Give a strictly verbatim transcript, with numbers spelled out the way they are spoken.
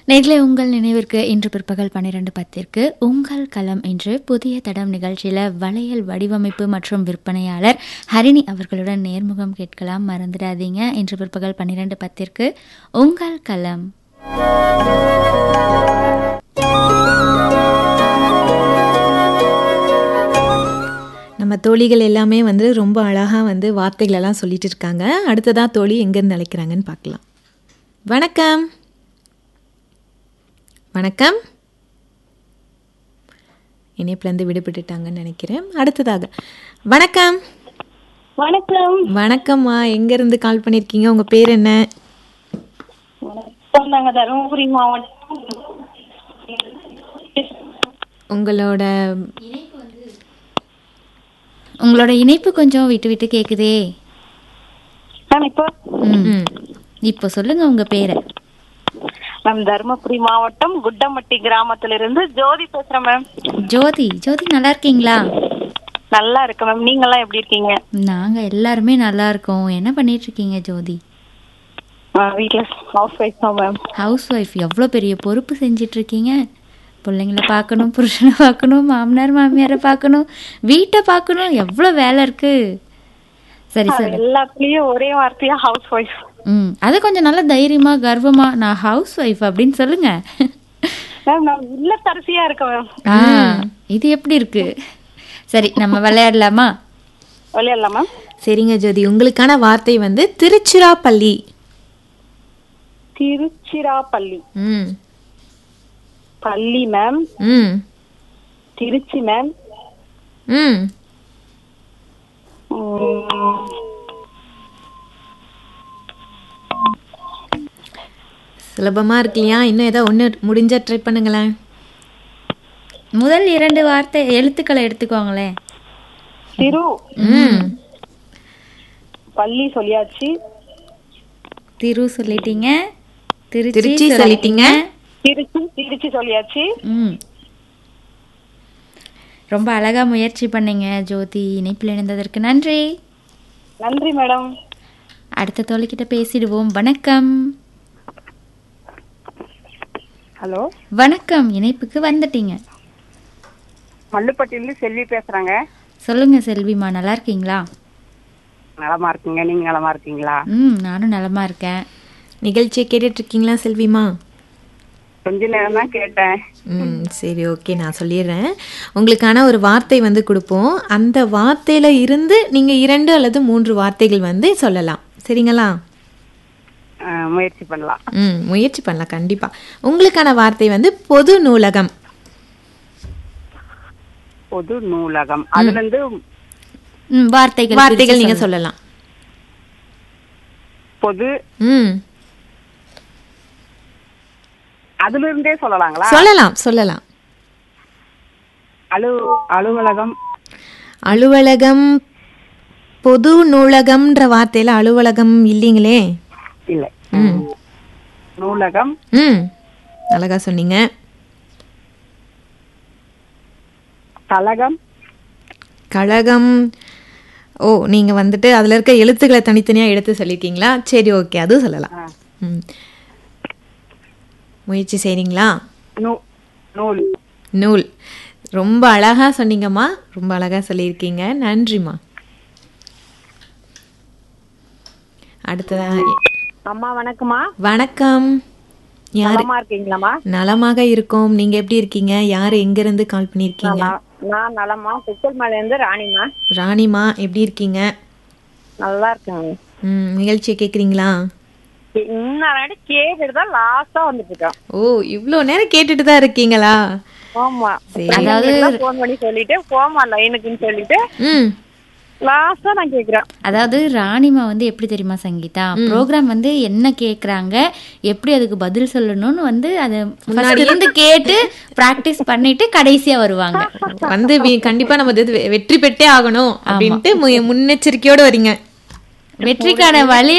நேர்களே, உங்கள் நினைவிற்கு இன்று பிற்பகல் பன்னிரண்டு பத்திற்கு உங்கள் களம் என்று புதிய தடம் நிகழ்ச்சியில் வளையல் வடிவமைப்பு மற்றும் விற்பனையாளர் ஹரிணி அவர்களுடன் நேர்முகம் கேட்கலாம். மறந்துடாதீங்க, இன்று பிற்பகல் பன்னிரண்டு பத்திற்கு உங்கள் களம். நம்ம தோழிகள் எல்லாமே வந்து ரொம்ப அழகாக வந்து வார்த்தைகள் எல்லாம் சொல்லிட்டு இருக்காங்க. அடுத்ததா தோழி எங்கேருந்து அழைக்கிறாங்கன்னு பார்க்கலாம். வணக்கம். வணக்கம். இணைப்புலேருந்து விடுபட்டுட்டாங்கன்னு நினைக்கிறேன். அடுத்ததாக வணக்கம். வணக்கம். வணக்கம்மா, எங்கேருந்து கால் பண்ணியிருக்கீங்க? உங்கள் பேர் என்ன? நாங்கள் தருமபுரி மாவட்டம். உங்களோட உங்களோட இணைப்பு கொஞ்சம் விட்டு விட்டு கேட்குதே. மேம் இப்போ ம் இப்போ சொல்லுங்க உங்க பேரை. மேம் தருமபுரி மாவட்டம் குட்டம்பட்டி கிராமத்திலிருந்து ஜோதி பேசுறேன் மேம். ஜோதி. ஜோதி நல்லா இருக்கீங்களா? நல்லா இருக்கு மேம். நீங்க எல்லாம் எப்படி இருக்கீங்க? நாங்க எல்லாருமே நல்லா இருக்கோம். என்ன பண்ணிட்டு இருக்கீங்க ஜோதி? வீட்டுல ஹவுஸ் ஒய்ஃப் தான் மேம். House wife. எவ்வளோ பெரிய பொறுப்பு செஞ்சிட்டு இருக்கீங்க. பிள்ளைங்களை பார்க்கணும், புருஷனை பார்க்கணும், மாமனார் மாமியாரை பார்க்கணும், வீட்டை பார்க்கணும், எவ்வளோ வேலை இருக்கு. சரி சரி, எல்லாத்துலயும் ஒரே வார்த்தையா ஹவுஸ் ஒய்ஃப். ம் அது கொஞ்சம் நல்ல தைரியமா கர்வமா நான் ஹவுஸ் ஒய்ஃப் அப்படின்னு சொல்லுங்க. மேம் நான் இல்லத்தரசியா இருக்கேன் மேம். ஆ இது எப்படி இருக்கு? சரி, நம்ம விளையாடலாமா? விளையாடலாம் மேம். சரிங்க ஜோதி, உங்களுக்கான வார்த்தை வந்து திருச்சிராப்பள்ளி. திருச்சிராப்பள்ளி. ம் பள்ளி மேம். ம் திருச்சி மேம். ம் சுலபமா இருக்கலையா? இன்னும் ஏதோ ஒன்று முடிஞ்சா ட்ரை பண்ணுங்களேன். முதல் இரண்டு வார்த்தை எழுத்துக்களை எடுத்துக்கோங்களேன். திரு. ம் பள்ளி சொல்லியாச்சு. திரு சொல்லிட்டீங்க. திருச்சி திருச்சி சொல்லிட்டீங்க. திருச்சி திருச்சி சொல்லியாச்சு. ம் ரொம்ப அழகா முயற்சி பண்ணீங்க ஜோதி. இணைப்பில் இணைந்ததற்கு நன்றி. நன்றி மேடம். அடுத்த தோழிக்கிட்ட பேசிடுவோம். வணக்கம். ஹலோ வணக்கம். இணைப்புக்கு வந்துட்டீங்க. மல்லுப்பட்டியிலிருந்து செல்வி பேசுறாங்க. சொல்லுங்க செல்விமா, நல்லா இருக்கீங்களா? நலமா இருக்குங்க. நீங்க நலமா இருக்கீங்களா? ம் நானும் நலமா இருக்கேன். நிகழ்ச்சியை கேட்டுட்டு இருக்கீங்களா செல்விமா? கொஞ்ச நேரம் தான் கேட்டேன். ம் சரி, ஓகே, நான் சொல்லிடுறேன். உங்களுக்கான ஒரு வார்த்தை வந்து கொடுப்போம். அந்த வார்த்தையில இருந்து நீங்க இரண்டு அல்லது மூன்று வார்த்தைகள் வந்து சொல்லலாம். சரிங்களா? முயற்சி பண்ணலாம். ம் முயற்சி பண்ணலாம் கண்டிப்பா. உங்களுக்கான வார்த்தை வந்து பொது நூலகம். பொது நூலகம். அதுல இருந்து ம் வார்த்தைகள் வார்த்தைகள் நீங்க சொல்லலாம். பொது. ம் அதுல இருந்தே சொல்லலாங்களா? சொல்லலாம் சொல்லலாம். அலு அலுவலகம். அலுவலகம். பொது நூலகம்ன்ற வார்த்தையில அலுவலகம் இல்லைங்களே. இல்ல. ம் நூலகம். ம் அழகா சொன்னீங்க. கழகம். கழகம். ஓ, நீங்க வந்துட்டு அதுல இருக்க எழுத்துக்களை தனித்தனியா எடுத்து சொல்லிருக்கீங்களா? சரி, ஓகே, அதுவும் சொல்லலாம். ம் முயற்சி செய்றீங்களா? நூல். நூல். ரொம்ப அழகா சொன்னீங்கம்மா. ரொம்ப அழகா சொல்லியிருக்கீங்க. நன்றிம்மா. அடுத்ததா அம்மா வணக்கம்மா. வணக்கம். யாரு? நலமா இருக்கீங்களாம்மா? நலமாக இருக்கோம். நீங்க எப்படி இருக்கீங்க? யாரு எங்க இருந்து கால் பண்ணிருக்கீங்க? நான் நலமா. குக்கல்மலையில இருந்து ராணிமா. ராணிமா, எப்படி இருக்கீங்க? நல்லா இருக்குங்க. ம் நிகழ்ச்சியை கேக்குறீங்களா? இன்னும் கேட்டுட்டு தான் லாஸ்டா வந்துட்டு இருக்கேன். ஓ, இவ்வளோ நேரம் கேட்டுட்டு தான் இருக்கீங்களா? ஆமா. அதாவது போன் பண்ணி சொல்லிட்டு போமா லைனுக்குன்னு சொல்லிட்டு ம் லாஸ்டா நான் கேக்குறேன். அதாவது ராணிமா வந்து எப்படி தெரியுமா சங்கீதா, ப்ரோக்ராம் வந்து என்ன கேக்குறாங்க, எப்படி அதுக்கு பதில் சொல்லணும்னு வந்து அதை முன்னாடி இருந்து கேட்டு பிராக்டிஸ் பண்ணிட்டு கடைசியா வருவாங்க. வந்து வி- கண்டிப்பா நம்ம இது வெற்றி பெற்றே ஆகணும் அப்படின்ட்டு மு- முன்னெச்சரிக்கையோட வரீங்க. வெற்றிக்கான வழி